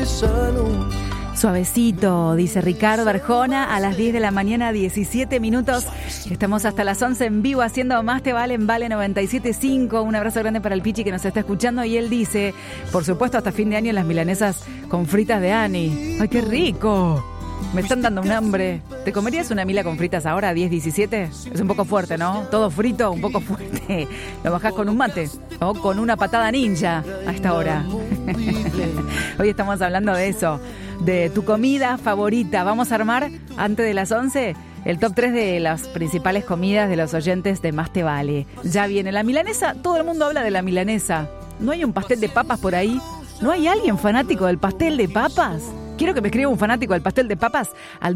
Suavecito, dice Ricardo Arjona, a las 10 de la mañana, 17 minutos. Estamos hasta las 11 en vivo haciendo Más Te Vale en Vale 97.5. Un abrazo grande para el Pichi que nos está escuchando. Y él dice, por supuesto, hasta fin de año las milanesas con fritas de Ani. ¡Ay, qué rico! Me están dando un hambre. ¿Te comerías una mila con fritas ahora, 10-17? Es un poco fuerte, ¿no? Todo frito, un poco fuerte. Lo bajás con un mate o con una patada ninja a esta hora. Hoy estamos hablando de eso, de tu comida favorita. Vamos a armar, antes de las 11, el top 3 de las principales comidas de los oyentes de Más Te Vale. Ya viene la milanesa, todo el mundo habla de la milanesa. ¿No hay un pastel de papas por ahí? ¿No hay alguien fanático del pastel de papas? Quiero que me escriba un fanático del pastel de papas al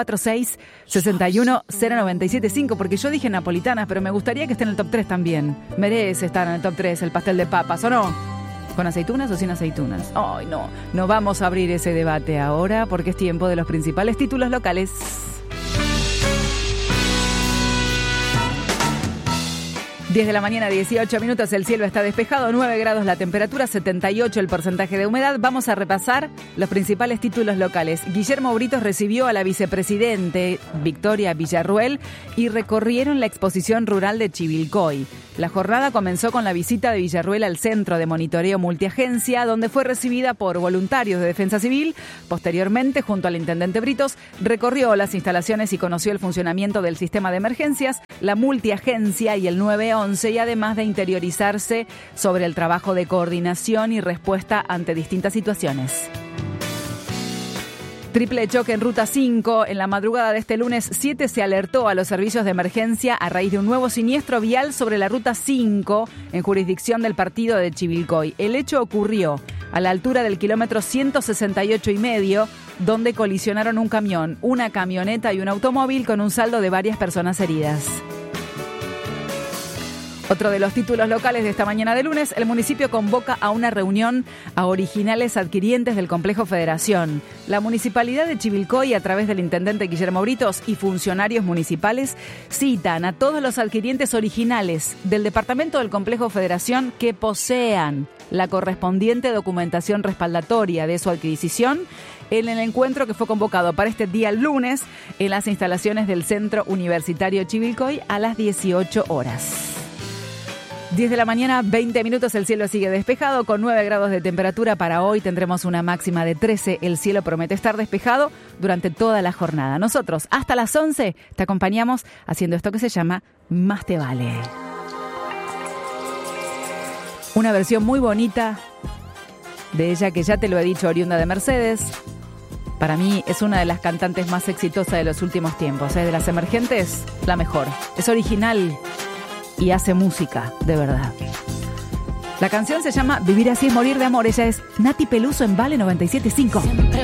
2346-610975, porque yo dije napolitanas, pero me gustaría que esté en el top 3 también. Merece estar en el top 3 el pastel de papas, ¿o no? ¿Con aceitunas o sin aceitunas? Ay, no. No vamos a abrir ese debate ahora porque es tiempo de los principales títulos locales. 10 de la mañana, 18 minutos, el cielo está despejado, 9 grados la temperatura, 78 el porcentaje de humedad. Vamos a repasar los principales títulos locales. Guillermo Britos recibió a la vicepresidente Victoria Villarruel y recorrieron la exposición rural de Chivilcoy. La jornada comenzó con la visita de Villarruel al Centro de Monitoreo Multiagencia, donde fue recibida por voluntarios de Defensa Civil. Posteriormente, junto al intendente Britos, recorrió las instalaciones y conoció el funcionamiento del sistema de emergencias, la multiagencia y el 911, y además de interiorizarse sobre el trabajo de coordinación y respuesta ante distintas situaciones. Triple choque en Ruta 5. En la madrugada de este lunes 7 se alertó a los servicios de emergencia a raíz de un nuevo siniestro vial sobre la Ruta 5 en jurisdicción del partido de Chivilcoy. El hecho ocurrió a la altura del kilómetro 168,5, donde colisionaron un camión, una camioneta y un automóvil con un saldo de varias personas heridas. Otro de los títulos locales de esta mañana de lunes, el municipio convoca a una reunión a originales adquirientes del Complejo Federación. La Municipalidad de Chivilcoy, a través del intendente Guillermo Britos y funcionarios municipales, citan a todos los adquirientes originales del departamento del Complejo Federación que posean la correspondiente documentación respaldatoria de su adquisición en el encuentro que fue convocado para este día lunes en las instalaciones del Centro Universitario Chivilcoy a las 18 horas. 10 de la mañana, 20 minutos, el cielo sigue despejado con 9 grados de temperatura. Para hoy tendremos una máxima de 13. El cielo promete estar despejado durante toda la jornada. Nosotros, hasta las 11, te acompañamos haciendo esto que se llama Más Te Vale. Una versión muy bonita de ella que ya te lo he dicho, oriunda de Mercedes. Para mí es una de las cantantes más exitosas de los últimos tiempos. De las emergentes, la mejor. Es original y hace música, de verdad. La canción se llama Vivir así es morir de amor. Ella es Nati Peluso en Vale 97.5.